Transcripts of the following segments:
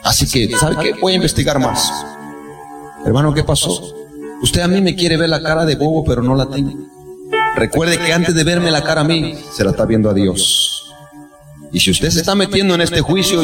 Así que, ¿sabe qué? Voy a investigar más. Hermano, ¿qué pasó? Usted a mí me quiere ver la cara de bobo, pero no la tengo. Recuerde que antes de verme la cara a mí, se la está viendo a Dios. Y si usted se está metiendo en este juicio,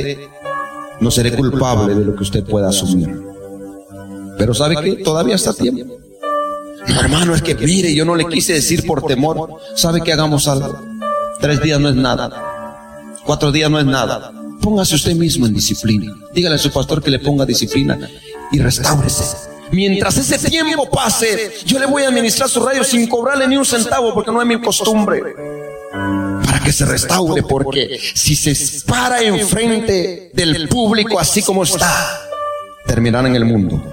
no seré culpable de lo que usted pueda asumir. Pero ¿sabe qué? Todavía está a tiempo. No, hermano, es que mire, yo no le quise decir por temor. ¿Sabe que hagamos algo? 3 días no es nada. 4 días no es nada. Póngase usted mismo en disciplina. Dígale a su pastor que le ponga disciplina y restáurese. Mientras ese tiempo pase, yo le voy a administrar su radio sin cobrarle ni un centavo, porque no es mi costumbre. Para que se restaure, porque si se para enfrente del público así como está, terminará en el mundo.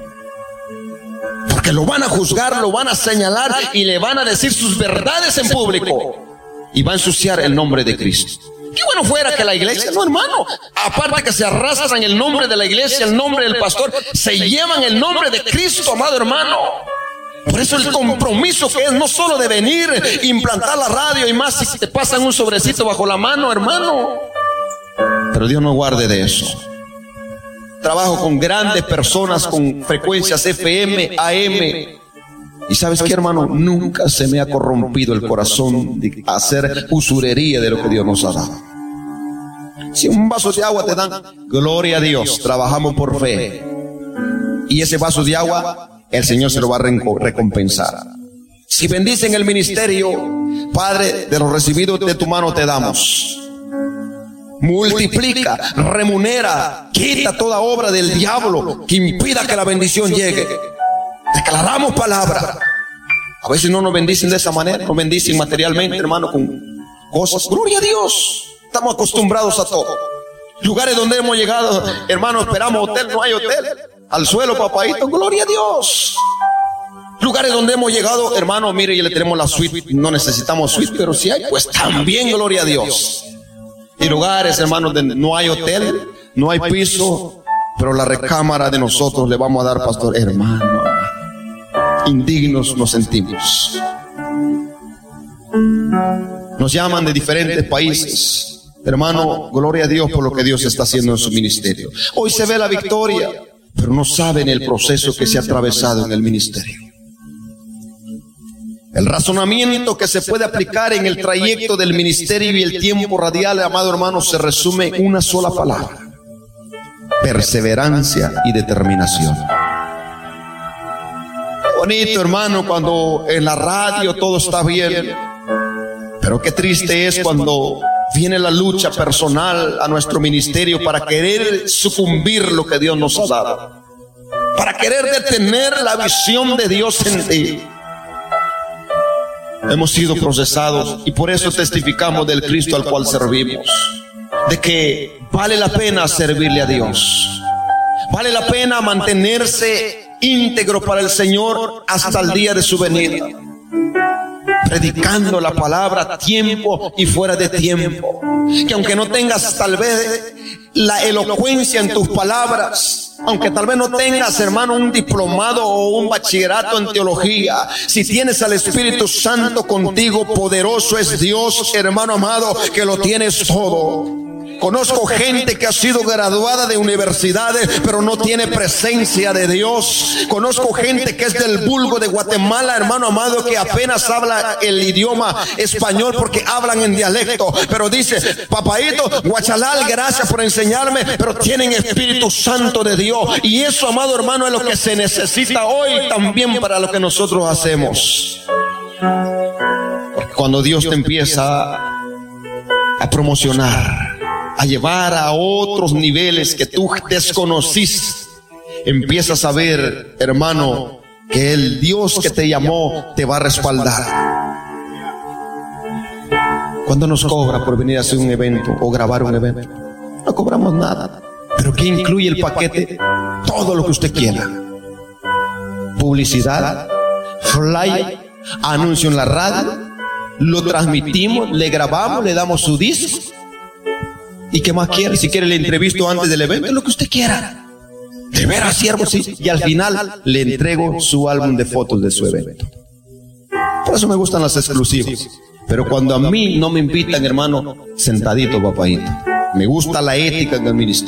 Porque lo van a juzgar, lo van a señalar y le van a decir sus verdades en público. Y va a ensuciar el nombre de Cristo. Qué bueno fuera que la iglesia, no, hermano, aparte que se arrastran el nombre de la iglesia, el nombre del pastor, se llevan el nombre de Cristo, amado hermano. Por eso el compromiso que es no solo de venir, implantar la radio y más si te pasan un sobrecito bajo la mano, hermano. Pero Dios no guarde de eso. Trabajo con grandes personas, con frecuencias FM, AM. Y ¿sabes qué, hermano? Nunca se me ha corrompido el corazón de hacer usurería de lo que Dios nos ha dado. Si un vaso de agua te dan, gloria a Dios, trabajamos por fe. Y ese vaso de agua, el Señor se lo va a recompensar. Si bendicen el ministerio, Padre, de los recibidos de tu mano te damos. Multiplica, remunera, quita toda obra del diablo que impida que la bendición llegue. Declaramos palabra. A veces no nos bendicen de esa manera, nos bendicen materialmente, hermano, con cosas. Gloria a Dios. Estamos acostumbrados a todo. Lugares donde hemos llegado, hermano, esperamos hotel, no hay hotel. Al suelo, papadito, gloria a Dios. Lugares donde hemos llegado, hermano, mire, ya le tenemos la suite. No necesitamos suite, pero si hay, pues también gloria a Dios. Y lugares, hermano, donde no hay hotel, no hay piso, pero la recámara de nosotros le vamos a dar, pastor, hermano. Indignos nos sentimos. Nos llaman de diferentes países. Hermano, gloria a Dios por lo que Dios está haciendo en su ministerio. Hoy se ve la victoria, pero no saben el proceso que se ha atravesado en el ministerio. El razonamiento que se puede aplicar en el trayecto del ministerio y el tiempo radial, amado hermano, se resume en una sola palabra: perseverancia y determinación. Bonito, hermano, cuando en la radio todo está bien, pero qué triste es cuando viene la lucha personal a nuestro ministerio para querer sucumbir lo que Dios nos ha dado, para querer detener la visión de Dios en ti. Hemos sido procesados y por eso testificamos del Cristo al cual servimos, de que vale la pena servirle a Dios, vale la pena mantenerse íntegro para el Señor hasta el día de su venida, predicando la palabra a tiempo y fuera de tiempo. Que aunque no tengas tal vez la elocuencia en tus palabras, aunque tal vez no tengas, hermano, un diplomado o un bachillerato en teología, si tienes al Espíritu Santo contigo, poderoso es Dios, hermano amado, que lo tienes todo. Conozco gente que ha sido graduada de universidades, pero no tiene presencia de Dios. Conozco gente que es del vulgo de Guatemala, hermano amado, que apenas habla el idioma español porque hablan en dialecto, pero dice: papaito, guachalal, gracias por enseñarme, pero tienen Espíritu Santo de Dios. Y eso, amado hermano, es lo que se necesita hoy también para lo que nosotros hacemos. Porque cuando Dios te empieza a promocionar, a llevar a otros niveles que tú desconociste, empiezas a ver, hermano, que el Dios que te llamó te va a respaldar. ¿Cuánto nos cobra por venir a hacer un evento o grabar un evento? No cobramos nada. ¿Pero qué incluye el paquete? Todo lo que usted quiera: publicidad, flyer, anuncio en la radio, lo transmitimos, le grabamos, le damos su disco. ¿Y qué más quiere? Si quiere, le entrevisto antes del evento, lo que usted quiera. De veras, siervo, sí. Y al final le entrego su álbum de fotos de su evento. Por eso me gustan las exclusivas. Pero cuando a mí no me invitan, hermano, sentadito, papadito. Me gusta la ética en el ministerio.